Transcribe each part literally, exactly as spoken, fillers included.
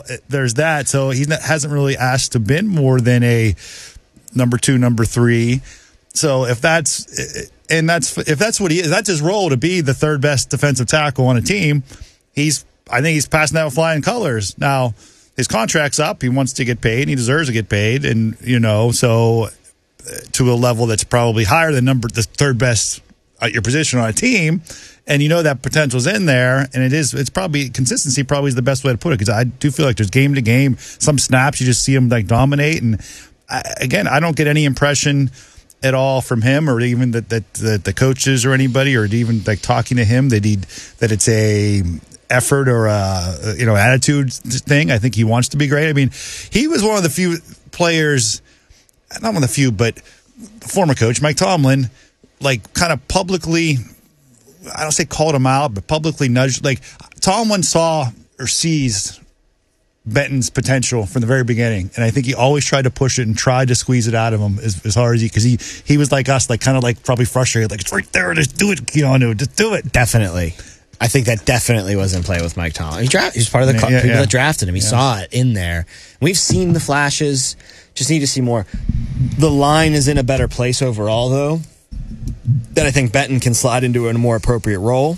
there's that. So he hasn't really asked to been more than a number two, number three. So if that's and that's if that's what he is, that's his role, to be the third best defensive tackle on a team. He's I think he's passing that with flying colors. Now his contract's up. He wants to get paid. And he deserves to get paid, and you know, so to a level that's probably higher than number the third best at your position on a team. And you know that potential's in there, and it is. It's probably consistency. Probably is the best way to put it, because I do feel like there's game to game. Some snaps you just see him like dominate, and I, again, I don't get any impression at all from him, or even that that the, the coaches or anybody, or even like talking to him that he that it's a effort or a you know attitude thing. I think he wants to be great. I mean, he was one of the few players, not one of the few, but former coach Mike Tomlin, like kind of publicly. I don't say called him out, but publicly nudged. Like Tomlin saw or sees Benton's potential from the very beginning, and I think he always tried to push it and tried to squeeze it out of him as, as hard as he, because he he was like us, like kind of like probably frustrated, like it's right there, just do it, Keanu, just do it. Definitely, I think that definitely was in play with Mike Tomlin. He, dra- he was part of the yeah, people yeah. that drafted him. He yeah. saw it in there. We've seen the flashes. Just need to see more. The line is in a better place overall, though. That I think Benton can slide into a more appropriate role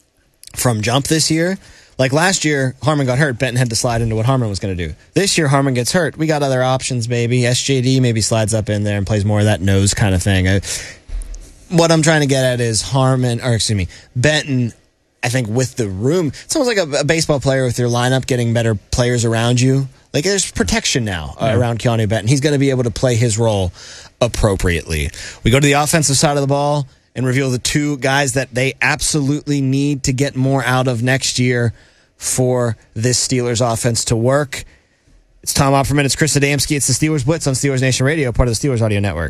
from jump this year. Like last year, Harmon got hurt. Benton had to slide into what Harmon was going to do. This year, Harmon gets hurt. We got other options, baby. S J D maybe slides up in there and plays more of that nose kind of thing. I, what I'm trying to get at is Harmon, or excuse me, Benton, I think with the room, it's almost like a, a baseball player with your lineup getting better players around you. Like there's protection now uh, yeah. around Keanu Benton. He's going to be able to play his role appropriately. We go to the offensive side of the ball and reveal the two guys that they absolutely need to get more out of next year for this Steelers offense to work. It's Tom Opperman, it's Chris Adamski, it's the Steelers Blitz on Steelers Nation Radio, part of the Steelers Audio Network.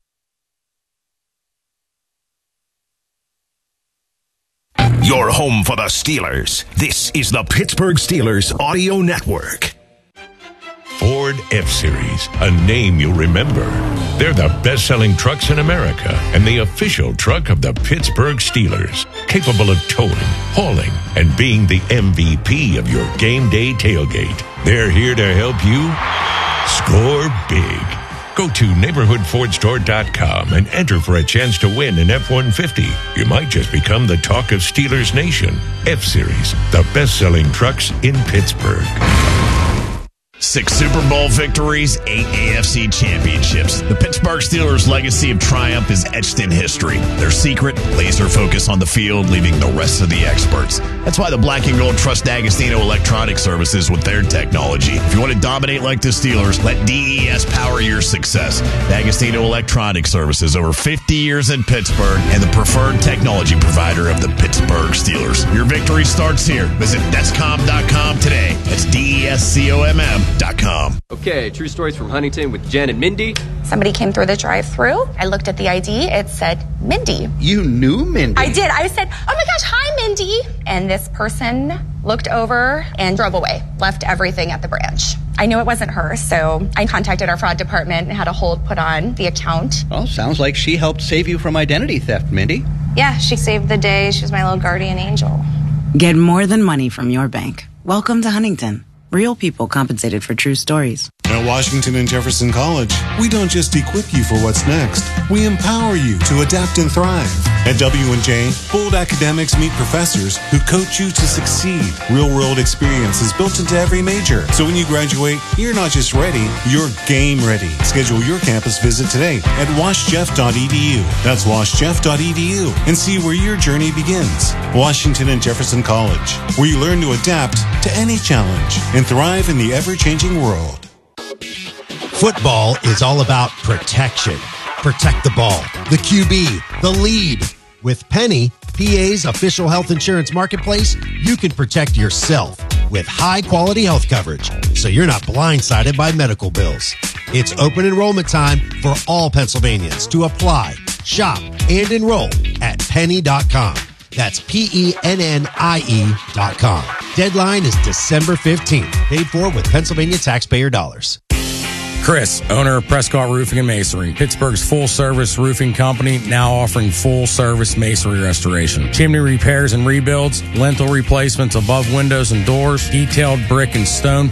Your home for the Steelers. This is the Pittsburgh Steelers Audio Network. Ford F-Series, a name you'll remember. They're the best-selling trucks in America and the official truck of the Pittsburgh Steelers, capable of towing, hauling, and being the M V P of your game day tailgate. They're here to help you score big. Go to neighborhood ford store dot com and enter for a chance to win an F one fifty. You might just become the talk of Steelers Nation. F-Series, the best-selling trucks in Pittsburgh. Six Super Bowl victories, eight A F C championships. The Pittsburgh Steelers' legacy of triumph is etched in history. Their secret, laser focus on the field, leaving the rest of the experts. That's why the Black and Gold trust D'Agostino Electronic Services with their technology. If you want to dominate like the Steelers, let D E S power your success. D'Agostino Electronic Services, over fifty years in Pittsburgh, and the preferred technology provider of the Pittsburgh Steelers. Your victory starts here. Visit Descom dot com today. That's D E S C O M M. Okay, true stories from Huntington with Jen and Mindy. Somebody came through the drive-thru. I looked at the I D. It said Mindy. You knew Mindy? I did. I said, oh my gosh, hi, Mindy. And this person looked over and drove away, left everything at the branch. I knew it wasn't her, so I contacted our fraud department and had a hold put on the account. Well, sounds like she helped save you from identity theft, Mindy. Yeah, she saved the day. She was my little guardian angel. Get more than money from your bank. Welcome to Huntington. Real people compensated for true stories. At Washington and Jefferson College, we don't just equip you for what's next. We empower you to adapt and thrive. At W and J, bold academics meet professors who coach you to succeed. Real-world experience is built into every major. So when you graduate, you're not just ready, you're game ready. Schedule your campus visit today at wash jeff dot e d u. That's wash jeff dot e d u and see where your journey begins. Washington and Jefferson College, where you learn to adapt to any challenge and thrive in the ever-changing world. Football is all about protection. Protect the ball, the Q B, the lead. With Penny, P A's official health insurance marketplace, you can protect yourself with high-quality health coverage, so you're not blindsided by medical bills. It's open enrollment time for all Pennsylvanians to apply, shop, and enroll at penny dot com. That's P E N N I E dot com. Deadline is December fifteenth. Paid for with Pennsylvania taxpayer dollars. Chris, owner of Prescott Roofing and Masonry, Pittsburgh's full-service roofing company, now offering full-service masonry restoration. Chimney repairs and rebuilds, lintel replacements above windows and doors, detailed brick and stone